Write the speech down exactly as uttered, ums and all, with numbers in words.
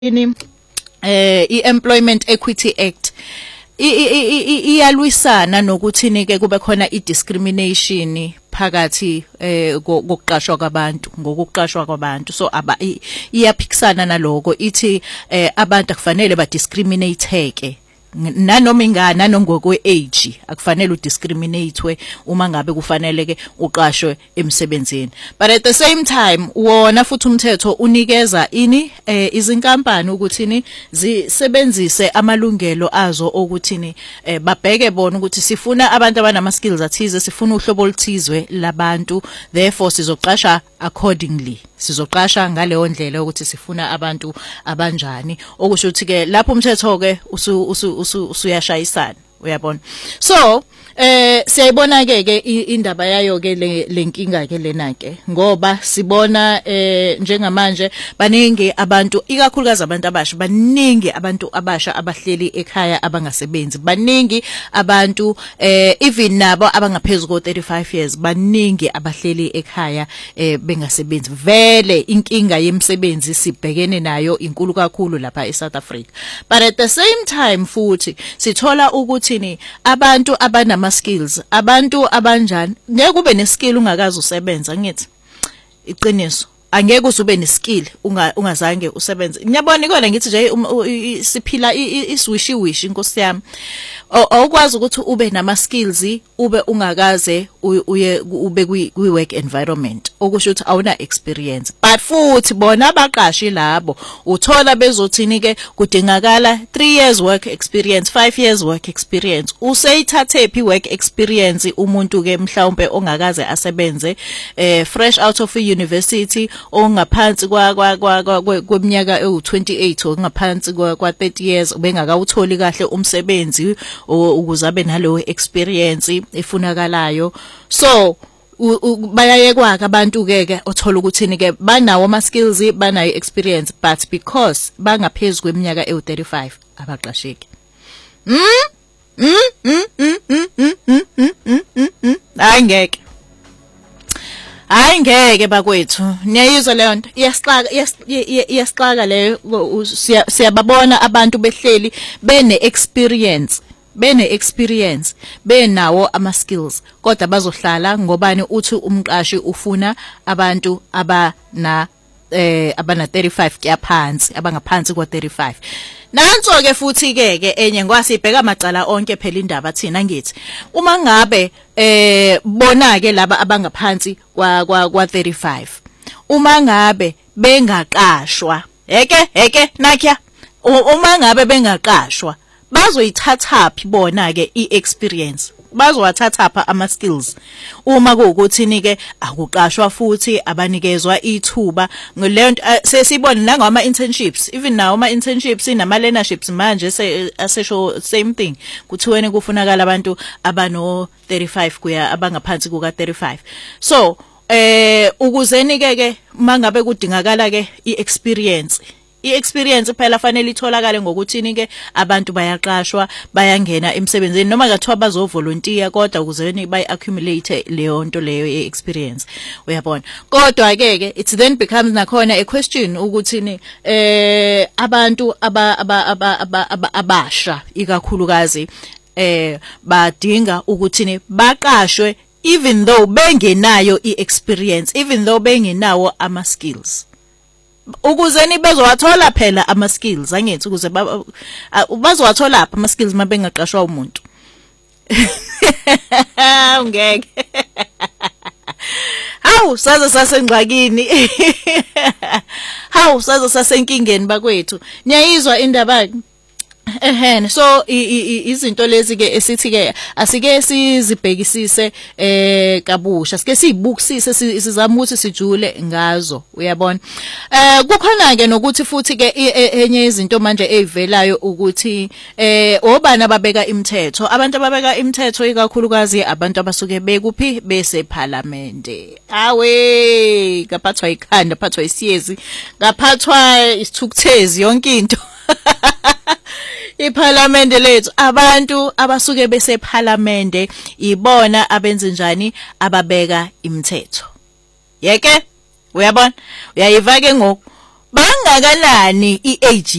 ini eh i-Employment Equity Act iyalwisana nokuthi nike kube khona i-discrimination phakathi eh kokuqashwa kwabantu ngokuqashwa kwabantu so aba iyaphikisana naloko ithi eh abantu akufanele ba discriminateke nanoma ingana nongokwe age akufanele udiscriminatewe uma ngabe kufanele ke uqashwe emsebenzini but at the same time wona futhi umthetho unikeza ini eh, izinkampani ukuthi ni zisebenzise amalungelo azo ukuthi ni eh, babheke bona ukuthi sifuna abantu abanama skills athize sifuna uhlobo oluthizwe labantu therefore sizoqasha accordingly sizoqasha ngaleyo ndlela ukuthi sifuna abantu abanjani okusho ukuthi ke lapho umthetho ke usu usuyashayisana uyabona so eh siyayibona ke ke indaba yayo ke lenkinga ke lena ke ngoba sibona eh njengamanje baningi abantu ikakhulukazi abantu abasha baningi abantu abasha abahleli ekhaya abangasebenzi baningi abantu eh even nabo abangaphezulu ko thirty-five years baningi abahleli ekhaya eh bengasebenzi vele inkinga yemsebenzi sibhekene nayo inkulu kakhulu lapha eSouth Africa but at the same time futhi sithola ukuthi ni abantu abanama skills abantu abanjani ngeke ube ne skill ungakazi usebenza ngithi iqiniso angeke usube ne skill ungazange usebenze ngiyabona ikona ngithi nje siphila iswishi wishi inkosi yami awukwazi ukuthi ube nama skills ube ungakaze uye ube kwi work environment okusho ukuthi awuna experience but futhi bona abaqashi labo uthola bezothini ke kudingakala three years work experience five years work experience useyithathe phi work experience umuntu ke mhlawumbe ongakaze asebenze eh fresh out of a university ongaphansi kwa kweminyaka ewu twenty-eight ongaphansi kwa thirty years bengakawutholi kahle umsebenzi ukuze abe nalowo experience efunakalayo so bayayekwa abantu keke othola ukuthi nike banawo ama skills banayo experience but because bangaphezulu kweminyaka ewu thirty-five abaqasheki mm mm mm mm mm angeke hayi ngeke bakwethu niyayizwa leyo nto iyasixaka iyasixaka leyo siyababona abantu behleli bene experience bene experience benawo ama skills kodwa bazohlala ngobani uthi umqashi ufuna abantu abana eh abana thirty-five kyaphansi abangaphansi kwa thirty-five nanso ke futhi ke ke enye ngwasibheka macala onke phela indaba thina ngithi uma ngabe eh bona ke laba abangaphansi kwa kwa thirty-five uma ngabe bengaqashwa heke heke nakya uma ngabe bengaqashwa bazoyithatha phi bona ke iexperience bazowathatha pha ama skills uma kuukuthi nike akuqashwa futhi abanikezwa ithuba ngeleyo sesibona la ngama internships even now ama internships nama learnerships manje asesho same thing kuthiwene kufunakala abantu abano thirty-five kuya abangaphansi kuka thirty-five so eh ukuze nike ke mangabe kudingakala ke iexperience iexperience phela fanele itholakale ngokuthi nike abantu bayaqashwa bayangena emsebenzini noma ngathiwa bazovolunteer kodwa ukuze ni bayi accumulate leyo nto leyo yeexperience uyabona kodwa ke ke it then becomes nakhona a question ukuthi ni eh abantu aba aba abasha ikakhulukazi eh badinga ukuthi ni baqashwe even though bengenayo iexperience even though bengenawo ama skills ukuze ni bezowathola phela ama skills angithi ukuze bazowathola apha ama skills mabengaqashwa umuntu ungeke hawu saze sasengxakini hawu saze sasenkingeni bakwethu niyayizwa indaba ehene so izinto lezi ke esithi ke asike sizibhekisise eh kabusha sike sibukisise sizama ukuthi sijule ngazo uyabona eh kukhona ke nokuthi futhi ke enye izinto manje ezivelayo ukuthi eh obana babeka imithetho abantu ababeka imithetho ikakhulukazi abantu abasuke bekuphi bese parliament awe kaphathwa ikhanda phathwa isiyezi kaphathwa isithukuthezi yonke into iParliament lethu abantu abasuke bese Parliament ibona abenze njani ababeka imithetho yeke uyabona uyayiva ke ngoku bangakanani iage